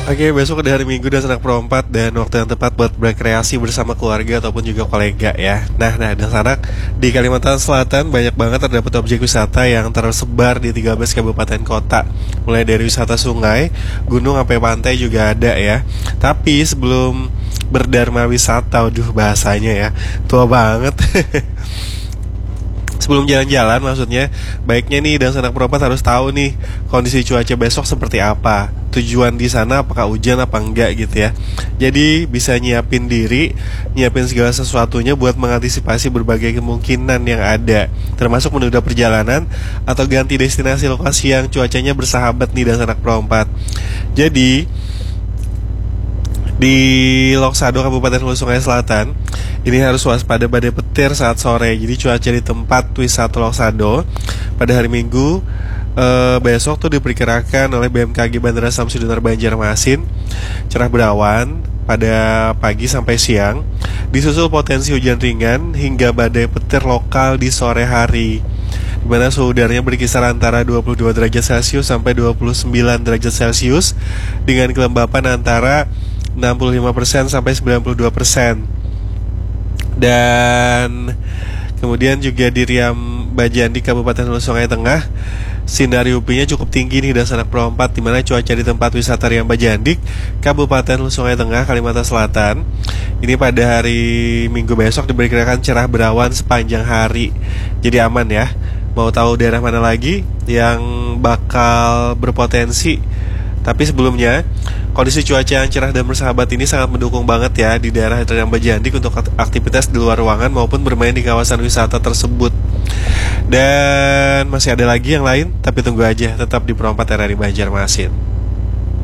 Oke, besok udah hari Minggu dan Sanak Pro 4 dan waktu yang tepat buat berkreasi bersama keluarga ataupun juga kolega ya. Nah, dan Sanak di Kalimantan Selatan banyak banget terdapat objek wisata yang tersebar di 13 kabupaten kota. Mulai dari wisata sungai, gunung sampai pantai juga ada ya. Tapi sebelum berdharma wisata, waduh bahasanya ya, tua banget. Sebelum jalan-jalan maksudnya, baiknya nih dan Sanak Pro 4 harus tahu nih kondisi cuaca besok seperti apa. Tujuan di sana apakah hujan apa enggak gitu ya. Jadi bisa nyiapin diri, nyiapin segala sesuatunya buat mengantisipasi berbagai kemungkinan yang ada, termasuk menunda perjalanan atau ganti destinasi lokasi yang cuacanya bersahabat nih dan Sanak Pro 4. Jadi di Loksado, Kabupaten Hulu Sungai Selatan, ini harus waspada badai petir saat sore. Jadi cuaca di tempat wisata Loksado pada hari Minggu besok tuh diperkirakan oleh BMKG Bandara Samsudinur Banjarmasin cerah berawan pada pagi sampai siang, disusul potensi hujan ringan hingga badai petir lokal di sore hari, di mana suhu udaranya berkisar antara 22 derajat Celcius sampai 29 derajat Celcius dengan kelembapan antara 65% sampai 92%. Dan kemudian juga di Riam Bajandi, Kabupaten Hulu Sungai Tengah, sinar UV-nya cukup tinggi nih dan Sanak Pro 4, di mana cuaca di tempat wisata Riam Bajandik, Kabupaten Hulu Sungai Tengah, Kalimantan Selatan, ini pada hari Minggu besok diperkirakan cerah berawan sepanjang hari. Jadi aman ya. Mau tahu daerah mana lagi yang bakal berpotensi? Tapi sebelumnya, kondisi cuaca yang cerah dan bersahabat ini sangat mendukung banget ya di daerah Riam Bajandik untuk aktivitas di luar ruangan maupun bermain di kawasan wisata tersebut. Dan masih ada lagi yang lain, tapi tunggu aja, tetap di Pro 4 RRI Banjarmasin.